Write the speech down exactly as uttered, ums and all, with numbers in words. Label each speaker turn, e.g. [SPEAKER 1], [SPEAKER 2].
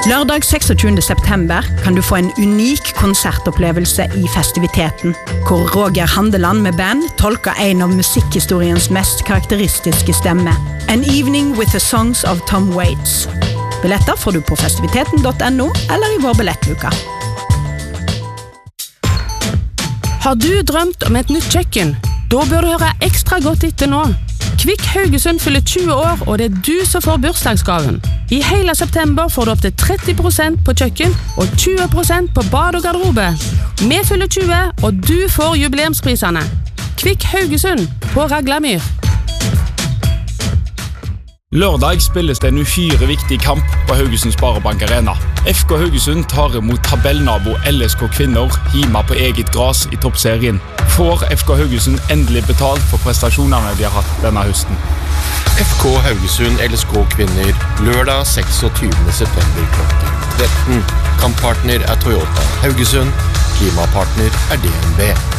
[SPEAKER 1] Lørdag tjueseks september kan du få en unik konsertopplevelse i festiviteten, hvor Roger Handeland med band tolker en av musikkhistoriens mest karakteristiske stemme. An evening with the songs of Tom Waits. Billetter får du på festiviteten punktum no eller i vår billettluka.
[SPEAKER 2] Har du drømt om et nytt kjøkken? Da bør du høre ekstra godt etter nå. Kvikk Haugesund fyller tjue år, og det er du som får bursdagsgaven. I hele september får du opp til tretti prosent på kjøkken og tjue prosent på bad og garderobe. Vi fyller tjue, og du får jubileumsprisene. Kvikk Haugesund på Raglamyr.
[SPEAKER 3] Lørdag spilles det en uhyre viktig kamp på Haugesund Sparebank Arena. F K Haugesund tar imot tabellnabo L S K Kvinner hjemme på eget gras i toppserien. Får F K Haugesund endelig betalt for prestasjonene de har hatt denne høsten.
[SPEAKER 4] F K Haugesund L S K Kvinner lørdag tjueseks september klokken tretten. Kamppartner er Toyota Haugesund, klimapartner er D N B.